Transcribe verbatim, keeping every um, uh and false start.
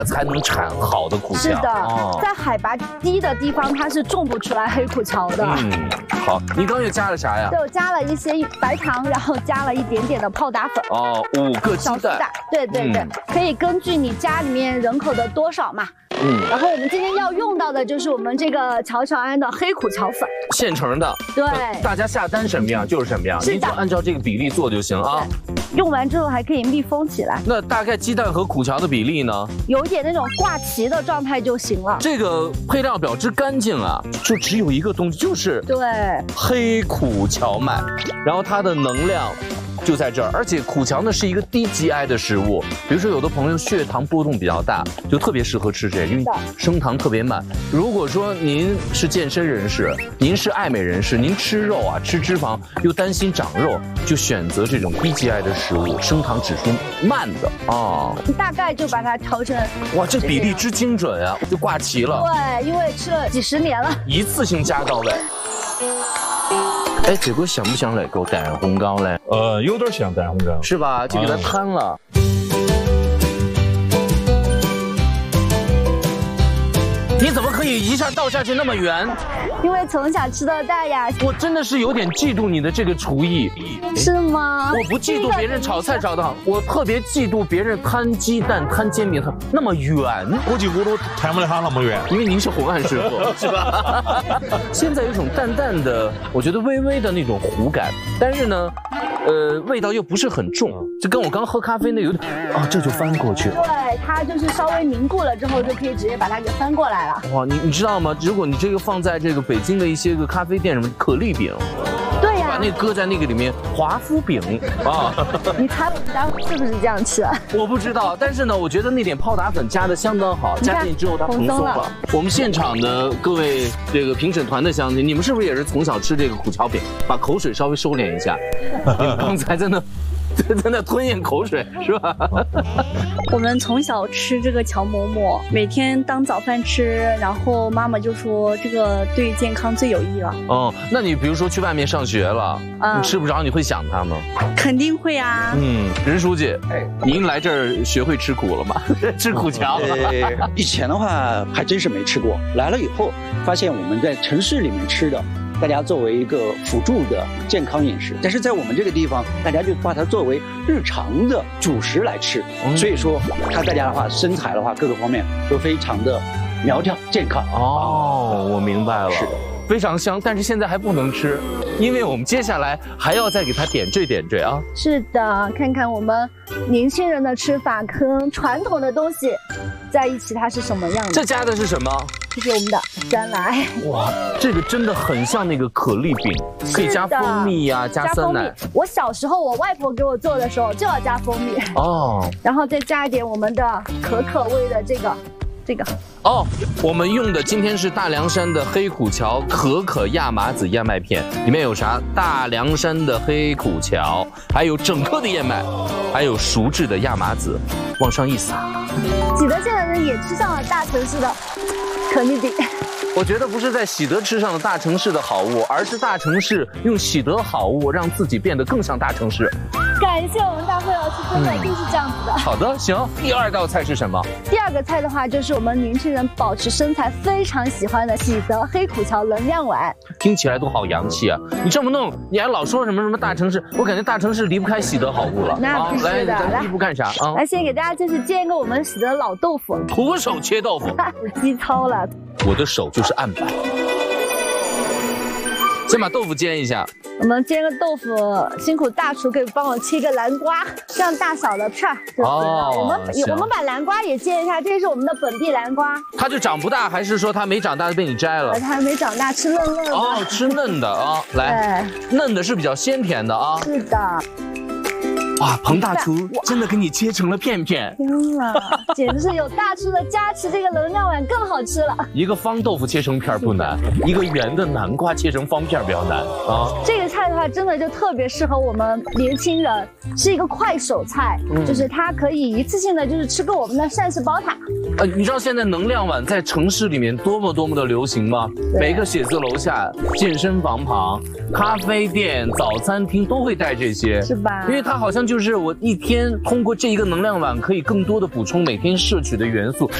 才能产好的苦荞。 是的，哦、在海拔低的地方它是种不出来黑苦荞的。 嗯，好，你刚刚又加了啥呀？ 对，我加了一些白糖，然后加了一点点的泡打粉。 哦，五个鸡蛋。 对对对，嗯、可以根据你家里面人口的多少嘛。嗯，然后我们今天要用到的就是我们这个乔乔安的黑苦荞粉， 现成的。 对， 大家下单什么样就是什么样，您就按照这个比例做就行啊。 用完之后还可以密封起来。 那大概鸡蛋和苦荞的比例呢？ 有一点那种挂旗的状态就行了。 这个配料表之干净啊，就只有一个东西，就是对黑苦荞麦，然后它的能量。就在这儿，而且苦荞呢是一个低 G I 的食物，比如说有的朋友血糖波动比较大，就特别适合吃这个，因为升糖特别慢。如果说您是健身人士，您是爱美人士，您吃肉啊吃脂肪又担心长肉，就选择这种低 G I 的食物，升糖指数慢的啊。 你大概就把它调成， 哇，这比例之精准啊，就挂齐了。 对，因为吃了几十年了， 一次性加到位。哎，这个像不像那个蛋烘糕嘞？ 呃，有点像蛋烘糕， 是吧？就给它摊了。你怎么可以一下倒下去那么圆？ 因为从小吃到大呀。 我真的是有点嫉妒你的这个厨艺。 是吗？ 我不嫉妒别人炒菜炒得好，我特别嫉妒别人摊鸡蛋、摊煎饼，它那么圆。 估计我都摊不了它那么圆， 因为您是红案师傅，是吧？现在有一种淡淡的，我觉得微微的那种糊感，但是呢，呃，味道又不是很重，就跟我刚喝咖啡那有点啊，这就翻过去。 对，它就是稍微凝固了之后，就可以直接把它给翻过来了。 哇，你你知道吗？如果你这个放在这个北京的一些个咖啡店，什么可丽饼， 对呀、啊， 把那个搁在那个里面，华夫饼啊。 你猜我们家是不是这样吃？ 我不知道，但是呢，我觉得那点泡打粉加的相当好，加进之后它蓬松了。我们现场的各位这个评审团的乡亲，你们是不是也是从小吃这个苦荞饼？把口水稍微收敛一下，你们刚才真的。在那吞咽口水是吧？ 我们从小吃这个荞馍馍，每天当早饭吃，然后妈妈就说这个对健康最有益了。 哦，那你比如说去外面上学了，嗯、你吃不着，你会想他吗？ 肯定会啊。 嗯，任书记，哎，您来这儿学会吃苦了吗？吃苦荞？ 呃，以前的话还真是没吃过，来了以后发现我们在城市里面吃的。大家作为一个辅助的健康饮食，但是在我们这个地方，大家就把它作为日常的主食来吃，嗯、所以说看大家的话，身材的话，各个方面都非常的苗条健康。 哦，我明白了，是的，非常香，但是现在还不能吃，因为我们接下来还要再给它点缀点缀啊。 是的，看看我们年轻人的吃法跟传统的东西在一起，它是什么样的？ 这加的是什么？ 这是我们的酸奶。 哇，这个真的很像那个可丽饼，可以加蜂蜜呀、啊，加酸奶。 我小时候我外婆给我做的时候就要加蜂蜜哦， 然后再加一点我们的可可味的这个。这个哦，我们用的今天是大凉山的黑苦荞可可亚麻籽燕麦片，里面有啥？大凉山的黑苦荞，还有整颗的燕麦，还有熟制的亚麻籽，往上一撒。 喜德县的人也吃上了大城市的可丽饼。 我觉得不是在喜德吃上了大城市的好物，而是大城市用喜德好物让自己变得更像大城市。 感谢我们大辉老师，真的就是这样子的。 好的，行。第二道菜是什么？ 第二个菜的话，就是我们年轻人保持身材非常喜欢的喜德黑苦荞能量碗。 听起来都好洋气啊！你这么弄，你还老说什么什么大城市，我感觉大城市离不开喜德好物了。 那必须的。 啊、来，咱第一步干啥啊？ 来，先给大家就是煎一个我们喜德老豆腐， 徒手切豆腐， 机操了。 我的手就是案板。先把豆腐煎一下。 我们煎个豆腐，辛苦大厨给帮我切一个南瓜，这样大小的片儿就行了。哦、我们我们把南瓜也煎一下，这是我们的本地南瓜。它就长不大，还是说它没长大就被你摘了？ 它还没长大，吃嫩嫩的。 哦，吃嫩的啊，来，嫩的是比较鲜甜的啊。 是的。 哇，彭大厨真的给你切成了片片， 天哪，简直是有大厨的加持，这个能量碗更好吃了。 一个方豆腐切成片不难，一个圆的南瓜切成方片比较难啊。 这个菜的话，真的就特别适合我们年轻人，是一个快手菜，嗯、就是它可以一次性的就是吃个我们的膳食宝塔。 呃，你知道现在能量碗在城市里面多么多么的流行吗？每个写字楼下、健身房旁、咖啡店、早餐厅都会带这些， 是吧？ 因为它好像就。 就是我一天通过这一个能量碗，可以更多的补充每天摄取的元素。